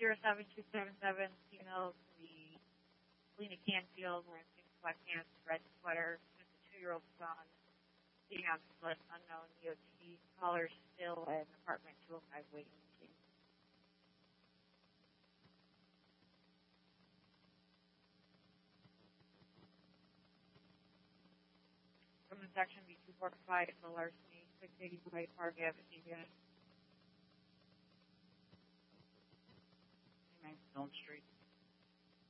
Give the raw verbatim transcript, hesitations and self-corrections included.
zero seven two seven seven, female to the Selena Canfield wearing pink sweatpants, red sweater, with a two-year-old son, being on the list, unknown D O T, caller still at apartment two oh five waiting. From the section B two forty-five, the larceny, six eighty-five Park Avenue, Stone Street.